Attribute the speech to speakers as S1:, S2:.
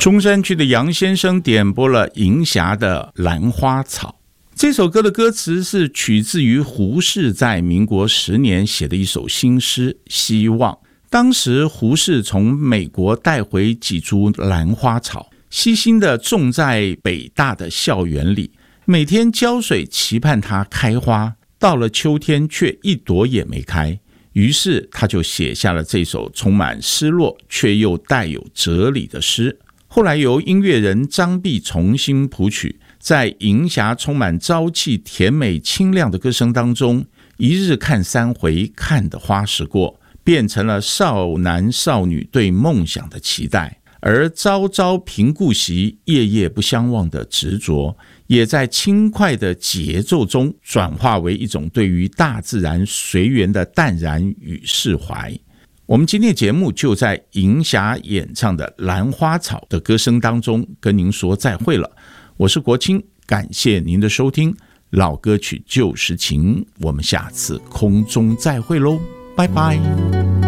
S1: 中山区的杨先生点播了银霞的《兰花草》。这首歌的歌词是取自于胡适在民国10年写的一首新诗《希望》。当时胡适从美国带回几株兰花草，悉心地种在北大的校园里，每天浇水期盼它开花，到了秋天却一朵也没开。于是他就写下了这首充满失落却又带有哲理的诗。后来由音乐人张碧重新谱曲，在银霞充满朝气甜美清亮的歌声当中，一日看3回，看得花时过，变成了少男少女对梦想的期待。而朝朝频顾惜，夜夜不相忘的执着，也在轻快的节奏中转化为一种对于大自然随缘的淡然与释怀。我们今天的节目就在银霞演唱的《兰花草》的歌声当中跟您说再会了。我是国清，感谢您的收听。老歌曲旧时情，我们下次空中再会喽，拜拜。